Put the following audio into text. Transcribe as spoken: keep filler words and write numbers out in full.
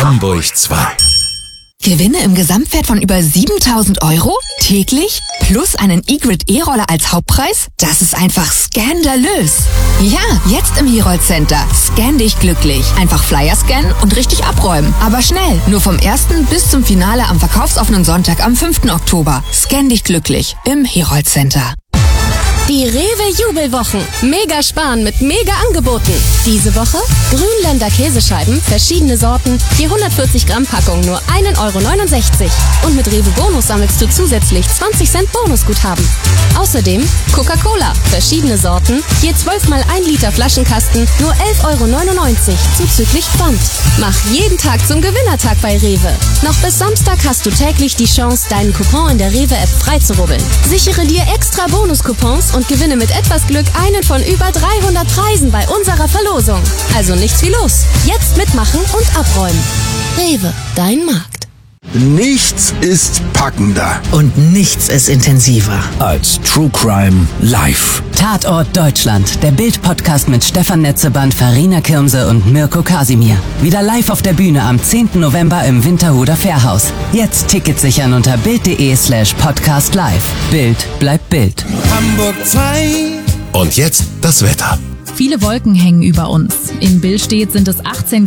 Hamburg zwei. Gewinne im Gesamtwert von über siebentausend Euro? Täglich? Plus einen E-Grid E-Roller als Hauptpreis? Das ist einfach skandalös. Ja, jetzt im Herold Center. Scan dich glücklich. Einfach Flyer scannen und richtig abräumen. Aber schnell, nur vom ersten bis zum Finale am verkaufsoffenen Sonntag am fünften Oktober. Scan dich glücklich im Herold Center. Die Rewe-Jubelwochen. Mega sparen mit mega Angeboten. Diese Woche Grünländer Käsescheiben, verschiedene Sorten, je hundertvierzig Gramm Packung, nur ein Euro neunundsechzig. Und mit Rewe Bonus sammelst du zusätzlich zwanzig Cent Bonusguthaben. Außerdem Coca-Cola, verschiedene Sorten, je zwölf mal ein Liter Flaschenkasten, nur elf Euro neunundneunzig, zuzüglich Pfand. Mach jeden Tag zum Gewinnertag bei Rewe. Noch bis Samstag hast du täglich die Chance, deinen Coupon in der Rewe-App freizurubbeln. Sichere dir extra Bonuscoupons und gewinne mit etwas Glück einen von über dreihundert Preisen bei unserer Verlosung. Also nichts wie los. Jetzt mitmachen und abräumen. Rewe, dein Markt. Nichts ist packender. Und nichts ist intensiver Als True Crime live. Tatort Deutschland, der Bild-Podcast mit Stefan Netzeband, Farina Kirmse und Mirko Kasimir. Wieder live auf der Bühne am zehnten November im Winterhuder Fährhaus. Jetzt Tickets sichern unter bild.de slash podcast live. Bild bleibt Bild. Hamburg zwei. Und jetzt das Wetter. Viele Wolken hängen über uns. In Billstedt sind es achtzehn